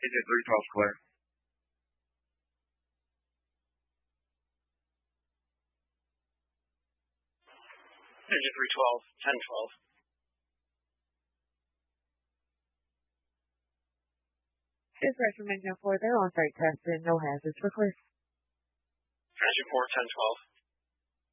Engine 312 clear. Engine 312, 1012. Dispatch from Engine 4, they're on site testing, no hazards for clear. Engine 4, 1012.